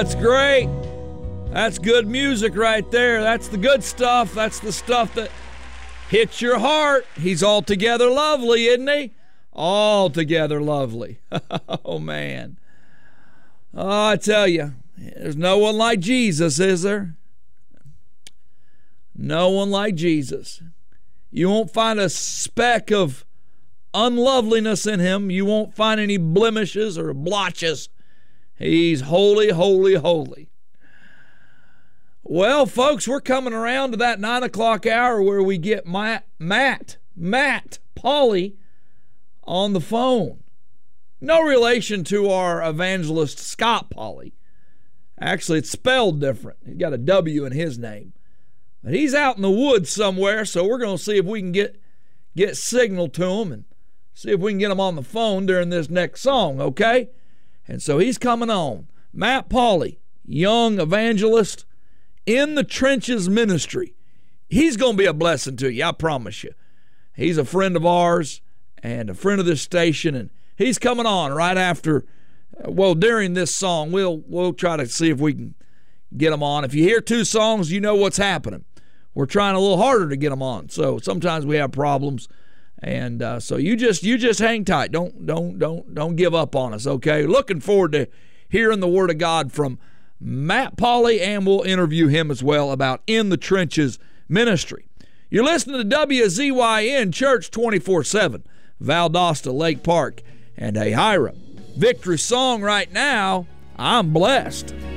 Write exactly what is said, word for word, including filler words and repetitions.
That's great. That's good music right there. That's the good stuff. That's the stuff that hits your heart. He's altogether lovely, isn't he? Altogether lovely. Oh, man. Oh, I tell you, there's no one like Jesus, is there? No one like Jesus. You won't find a speck of unloveliness in him. You won't find any blemishes or blotches. He's holy, holy, holy. Well, folks, we're coming around to that nine o'clock hour where we get Matt, Matt, Matt Pauley on the phone. No relation to our evangelist Scott Pauley. Actually, it's spelled different. He's got a W in his name. But he's out in the woods somewhere, so we're going to see if we can get get signal to him and see if we can get him on the phone during this next song, okay? And so he's coming on. Matt Pauley, young evangelist, in the trenches ministry. He's going to be a blessing to you, I promise you. He's a friend of ours and a friend of this station, and he's coming on right after, well, during this song. We'll we'll try to see if we can get him on. If you hear two songs, you know what's happening. We're trying a little harder to get them on, so sometimes we have problems, and uh, so you just you just hang tight. Don't don't don't don't give up on us, okay? Looking forward to hearing the Word of God from Matt Pauley, and we'll interview him as well about In the Trenches ministry. You're listening to W Z Y N Church twenty-four seven, Valdosta, Lake Park, and a Hira Victory song right now, I'm Blessed.